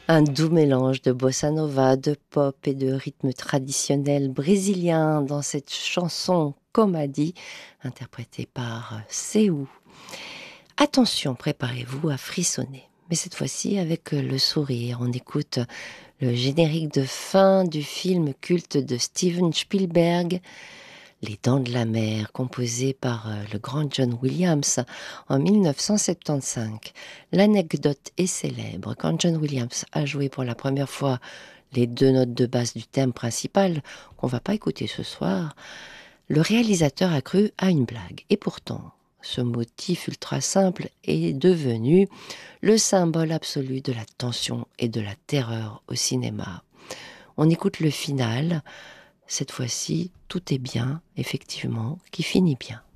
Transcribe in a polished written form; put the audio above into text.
Un doux mélange de bossa nova, de pop et de rythme traditionnel brésilien dans cette chanson Comadi, interprétée par Seou. Attention, préparez-vous à frissonner. Mais cette fois-ci avec le sourire. On écoute le générique de fin du film culte de Steven Spielberg, Les Dents de la Mer, composé par le grand John Williams en 1975. L'anecdote est célèbre. Quand John Williams a joué pour la première fois les deux notes de basse du thème principal, qu'on va pas écouter ce soir, le réalisateur a cru à une blague. Et pourtant, ce motif ultra simple est devenu le symbole absolu de la tension et de la terreur au cinéma. On écoute le final. Cette fois-ci, tout est bien, effectivement, qui finit bien.